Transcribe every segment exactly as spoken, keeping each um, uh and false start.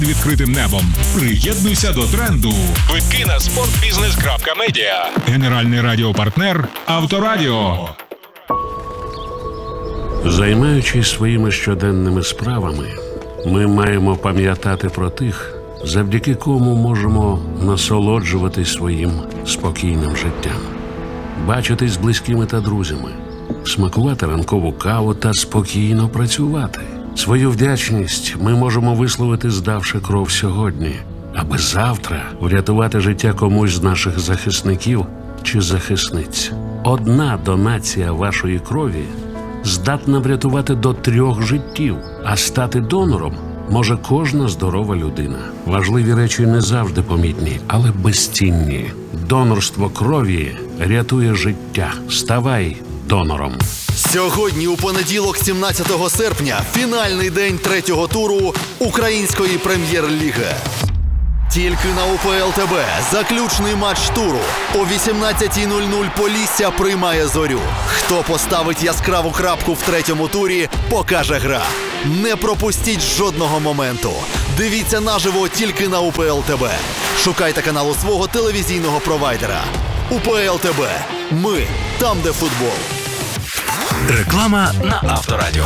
відкритим небом. Приєднуйся до тренду. Квитки на спортбізнес крапка медіа. Генеральний радіопартнер Авторадіо. Займаючись своїми щоденними справами, ми маємо пам'ятати про тих, завдяки кому можемо насолоджуватись своїм спокійним життям, бачитись з близькими та друзями, смакувати ранкову каву та спокійно працювати. Свою вдячність ми можемо висловити, здавши кров сьогодні, аби завтра врятувати життя комусь з наших захисників чи захисниць. Одна донація вашої крові здатна врятувати до трьох життів, а стати донором може кожна здорова людина. Важливі речі не завжди помітні, але безцінні. Донорство крові рятує життя. Ставай донором. Сьогодні, у понеділок, сімнадцятого серпня, фінальний день третього туру Української прем'єр-ліги. Тільки на УПЛ ТБ заключний матч туру. О вісімнадцятій нуль нуль Полісся приймає Зорю. Хто поставить яскраву крапку в третьому турі, покаже гра. Не пропустіть жодного моменту. Дивіться наживо тільки на УПЛ ТБ. Шукайте канал у свого телевізійного провайдера. УПЛ ТБ. Ми там, де футбол. Реклама на Авторадіо.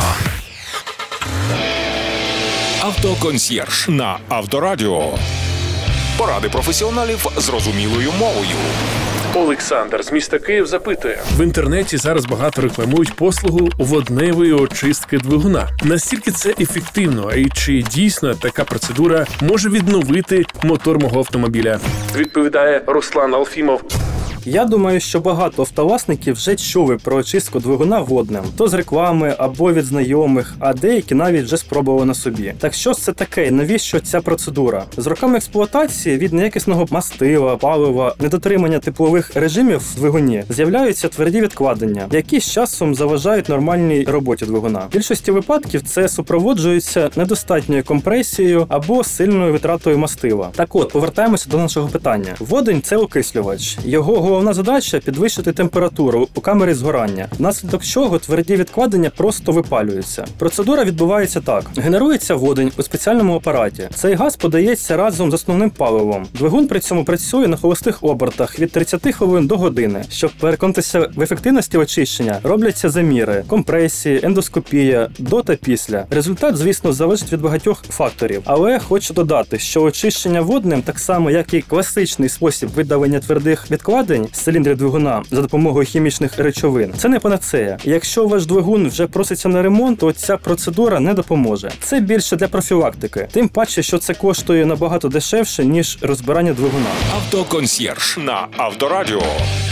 Автоконсьєрж на Авторадіо. Поради професіоналів зрозумілою мовою. Олександр з міста Київ запитує. В інтернеті зараз багато рекламують послугу водневої очистки двигуна. Наскільки це ефективно, і чи дійсно така процедура може відновити мотор мого автомобіля? Відповідає Руслан Алфімов. Я думаю, що багато автовласників вже чули про очистку двигуна водним. То з реклами або від знайомих, а деякі навіть вже спробували на собі. Так що ж це таке? Навіщо ця процедура? З роками експлуатації від неякісного мастила, палива, недотримання теплових режимів в двигуні з'являються тверді відкладення, які з часом заважають нормальній роботі двигуна. В більшості випадків це супроводжується недостатньою компресією або сильною витратою мастила. Так от, повертаємося до нашого питання. Водень – це окислювач. Його головна задача – підвищити температуру у камері згорання, внаслідок чого тверді відкладення просто випалюються. Процедура відбувається так. Генерується водень у спеціальному апараті. Цей газ подається разом з основним паливом. Двигун при цьому працює на холостих обертах від тридцяти хвилин до години. Щоб переконатися в ефективності очищення, робляться заміри, компресії, ендоскопія, до та після. Результат, звісно, залежить від багатьох факторів. Але хочу додати, що очищення водним, так само як і класичний спосіб видалення твердих відкладень з циліндрів двигуна за допомогою хімічних речовин, це не панацея. Якщо ваш двигун вже проситься на ремонт, то ця процедура не допоможе. Це більше для профілактики. Тим паче, що це коштує набагато дешевше, ніж розбирання двигуна. Автоконсьєрж на Авторадіо.